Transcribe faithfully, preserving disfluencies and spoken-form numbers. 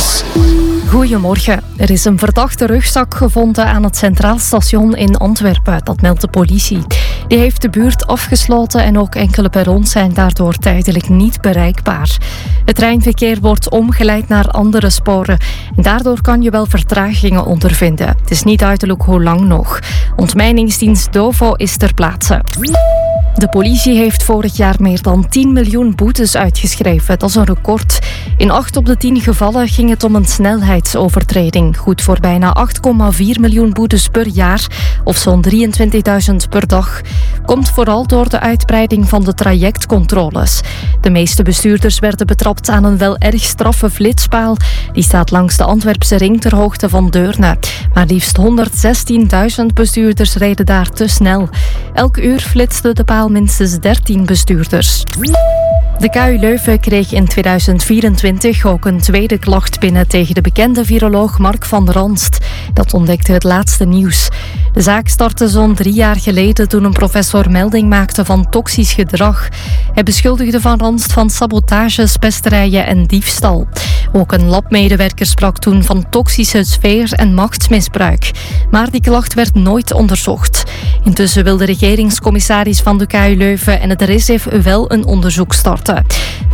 Nieuws. Goedemorgen. Er is een verdachte rugzak gevonden aan het Centraal Station in Antwerpen. Dat meldt de politie. Die heeft de buurt afgesloten en ook enkele perrons zijn daardoor tijdelijk niet bereikbaar. Het treinverkeer wordt omgeleid naar andere sporen. En daardoor kan je wel vertragingen ondervinden. Het is niet duidelijk hoe lang nog. Ontmijningsdienst Dovo is ter plaatse. De politie heeft vorig jaar meer dan tien miljoen boetes uitgeschreven. Dat is een record. In acht op de tien gevallen ging het om een snelheidsovertreding. Goed voor bijna acht komma vier miljoen boetes per jaar, of zo'n drieëntwintigduizend per dag. Komt vooral door de uitbreiding van de trajectcontroles. De meeste bestuurders werden betrapt aan een wel erg straffe flitspaal. Die staat langs de Antwerpse ring ter hoogte van Deurne. Maar liefst honderdzestienduizend bestuurders reden daar te snel. Elk uur flitste de paal minstens dertien bestuurders. De K U Leuven kreeg in tweeduizend vierentwintig ook een tweede klacht binnen tegen de bekende viroloog Mark van Ranst. Dat ontdekte het laatste nieuws. De zaak startte zo'n drie jaar geleden toen een professor melding maakte van toxisch gedrag. Hij beschuldigde Van Ranst van sabotages, pesterijen en diefstal. Ook een labmedewerker sprak toen van toxische sfeer en machtsmisbruik. Maar die klacht werd nooit onderzocht. Intussen wil de regeringscommissaris van de K U Leuven en het R I S E F wel een onderzoek starten.